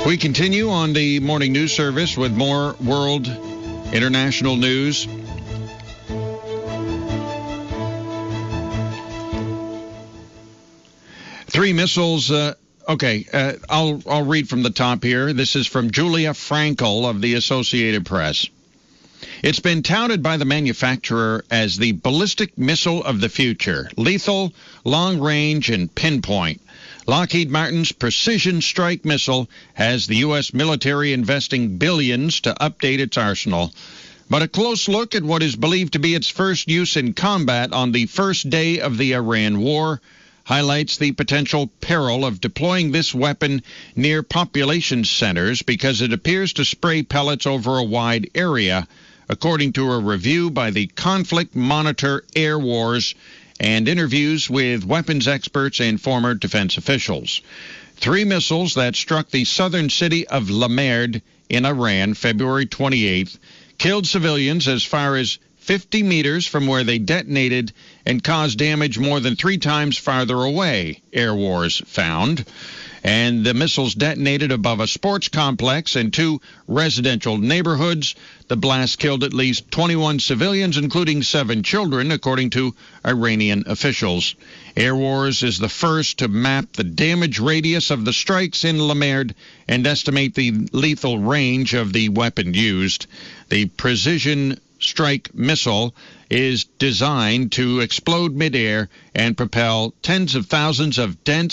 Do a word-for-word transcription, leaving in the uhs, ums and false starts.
We continue on the morning news service with more world international news. Three missiles. Uh, okay, uh, I'll I'll read from the top here. This is from Julia Frankel of the Associated Press. It's been touted by the manufacturer as the ballistic missile of the future, lethal, long range, and pinpoint. Lockheed Martin's Precision Strike Missile has the U S military investing billions to update its arsenal. But a close look at what is believed to be its first use in combat on the first day of the Iran war highlights the potential peril of deploying this weapon near population centers because it appears to spray pellets over a wide area, according to a review by the Conflict Monitor Air Wars and interviews with weapons experts and former defense officials. Three missiles that struck the southern city of Lamerd in Iran February twenty-eighth killed civilians as far as fifty meters from where they detonated and caused damage more than three times farther away, Air Wars found. And the missiles detonated above a sports complex and two residential neighborhoods. The blast killed at least twenty-one civilians, including seven children, according to Iranian officials. Air Wars is the first to map the damage radius of the strikes in Lamerd and estimate the lethal range of the weapon used. The Precision Strike Missile is designed to explode midair and propel tens of thousands of dense